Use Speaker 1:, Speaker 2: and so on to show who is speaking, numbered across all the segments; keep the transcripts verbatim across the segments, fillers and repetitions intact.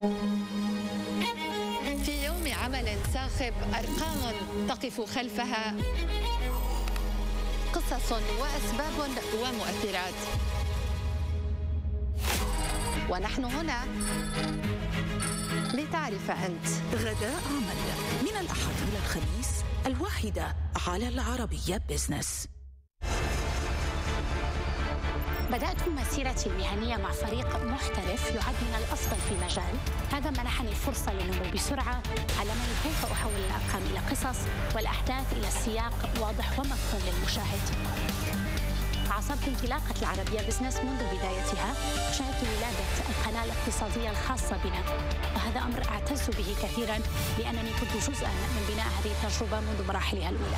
Speaker 1: في يوم عمل صاخب أرقام تقف خلفها قصص وأسباب ومؤثرات، ونحن هنا لتعرف أنت.
Speaker 2: غداء عمل من الأحد إلى الخميس الواحدة على العربية بزنس.
Speaker 3: بدأت مسيرتي المهنية مع فريق محترف يعد من الأفضل في مجال، هذا منحني الفرصة للنمو بسرعة، علمني كيف أحول الأرقام إلى قصص والأحداث إلى سياق واضح ومفهوم للمشاهد. عاصرت انطلاقة العربية بزنس منذ بدايتها، شهدت ولادة القناة الاقتصادية الخاصة بنا، وهذا أمر أعتز به كثيرا لأنني كنت جزءا من بناء هذه التجربة منذ مراحلها الأولى.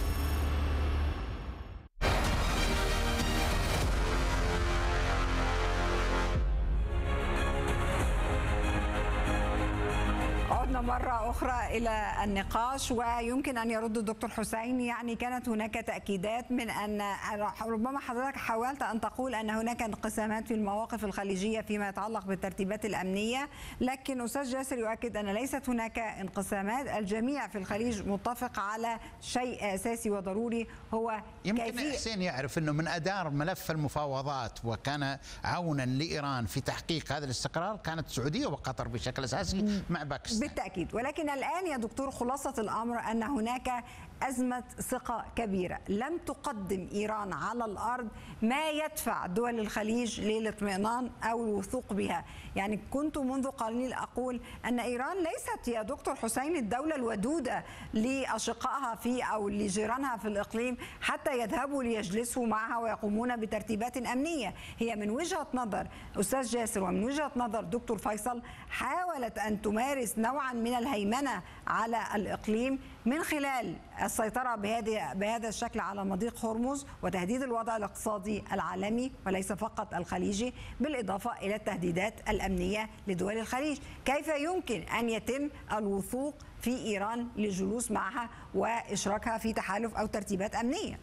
Speaker 4: مرة أخرى إلى النقاش، ويمكن أن يرد الدكتور حسين. يعني كانت هناك تأكيدات من أن ربما حضرتك حاولت أن تقول أن هناك انقسامات في المواقف الخليجية فيما يتعلق بالترتيبات الأمنية، لكن أستاذ جاسر يؤكد أن ليست هناك انقسامات، الجميع في الخليج متفق على شيء أساسي وضروري، هو
Speaker 5: يمكن حسين يعرف أنه من أدار ملف المفاوضات وكان عونا لإيران في تحقيق هذا الاستقرار كانت السعودية وقطر بشكل أساسي مع باكستان
Speaker 4: بالتأكيد. ولكن الآن يا دكتور خلاصة الأمر أن هناك أزمة ثقة كبيرة، لم تقدم إيران على الأرض ما يدفع دول الخليج للاطمئنان أو الوثوق بها. يعني كنت منذ قليل أقول أن إيران ليست يا دكتور حسين الدولة الودودة لأشقائها في أو لجيرانها في الإقليم حتى يذهبوا ليجلسوا معها ويقومون بترتيبات أمنية. هي من وجهة نظر أستاذ جاسر ومن وجهة نظر دكتور فيصل حاولت أن تمارس نوعا من الهيمنة على الإقليم من خلال السيطرة بهذه بهذا الشكل على مضيق هرمز وتهديد الوضع الاقتصادي العالمي وليس فقط الخليجي، بالإضافة إلى التهديدات الأمنية لدول الخليج. كيف يمكن أن يتم الوثوق في إيران للجلوس معها وإشراكها في تحالف أو ترتيبات أمنية؟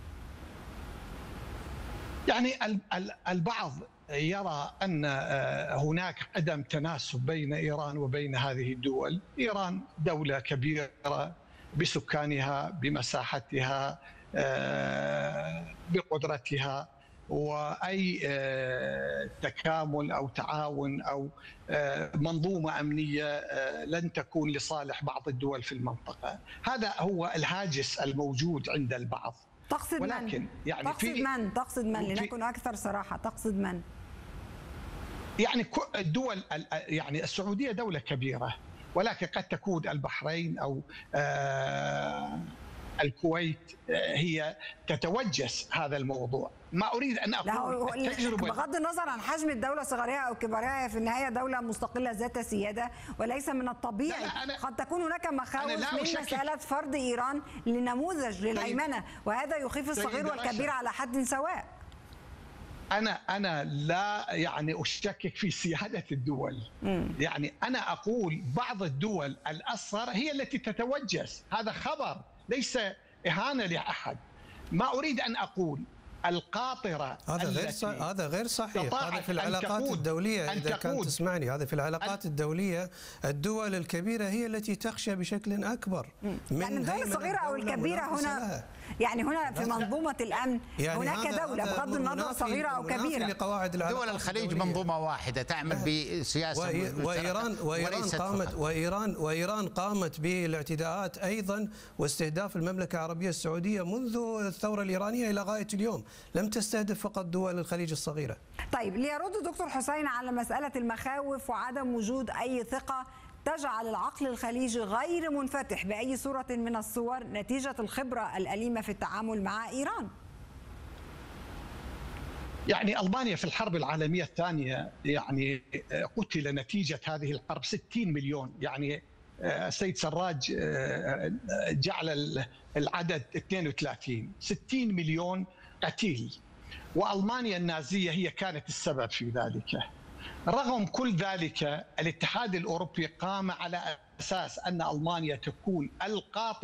Speaker 6: يعني البعض يرى أن هناك عدم تناسب بين إيران وبين هذه الدول. إيران دولة كبيرة بسكانها بمساحتها بقدرتها، وأي تكامل أو تعاون أو منظومة أمنية لن تكون لصالح بعض الدول في المنطقة. هذا هو الهاجس الموجود عند البعض.
Speaker 4: تقصد
Speaker 6: ولكن
Speaker 4: من؟
Speaker 6: يعني
Speaker 4: تقصد
Speaker 6: في
Speaker 4: من؟ تقصد من؟ لنكن أكثر صراحة، تقصد من؟
Speaker 6: يعني الدول، يعني السعودية دولة كبيرة، ولكن قد تكون البحرين أو الكويت هي تتوجس هذا الموضوع. ما أريد أن أقول
Speaker 4: بغض النظر عن حجم الدولة صغرها أو كبرها، في النهاية دولة مستقلة ذات سيادة، وليس من الطبيعي قد تكون هناك مخاوف من مسألة فرض إيران لنموذج للهيمنة، وهذا يخيف الصغير والكبير على حد سواء.
Speaker 6: أنا أنا لا يعني أشكك في سيادة الدول، م. يعني أنا أقول بعض الدول الأصغر هي التي تتوجس، هذا خبر ليس إهانة لأحد. ما أريد أن أقول القاطرة
Speaker 7: هذا غير صح... هذا غير صحيح. هذا في العلاقات الدولية، إذا كنت تسمعني، هذا في العلاقات الدولية الدول الكبيرة هي التي تخشى بشكل أكبر من
Speaker 4: يعني الدول الصغيرة أو الكبيرة. هنا يعني هنا في منظومة الأمن يعني هناك دولة بغض النظر صغيرة أو كبيرة.
Speaker 5: دول الخليج منظومة واحدة تعمل بسياسة
Speaker 7: وإيران وإيران قامت وإيران وإيران قامت بالاعتداءات أيضا واستهداف المملكة العربية السعودية منذ الثورة الإيرانية إلى غاية اليوم، لم تستهدف فقط دول الخليج الصغيرة.
Speaker 4: طيب ليرد دكتور حسين على مسألة المخاوف وعدم وجود أي ثقة تجعل العقل الخليجي غير منفتح بأي صورة من الصور نتيجة الخبرة الأليمة في التعامل مع إيران.
Speaker 6: يعني ألمانيا في الحرب العالمية الثانية يعني قتل نتيجة هذه الحرب ستين مليون. يعني السيد سراج جعل العدد اثنين وثلاثين، ستين مليون قتيل، وألمانيا النازية هي كانت السبب في ذلك. رغم كل ذلك الاتحاد الأوروبي قام على أساس أن ألمانيا تكون القاطرة